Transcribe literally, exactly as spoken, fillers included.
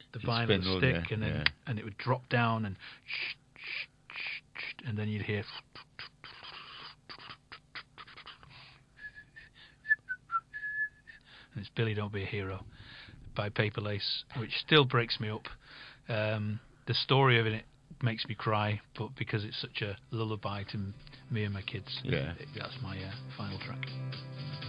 the It'd vinyl spin, would wouldn't stick, it? and then Yeah. and it would drop down, and and then you'd hear. And it's Billy Don't Be a Hero by Paper Lace, which still breaks me up. Um, the story of it makes me cry, but because it's such a lullaby to me and my kids, Yeah. that's my uh, final track.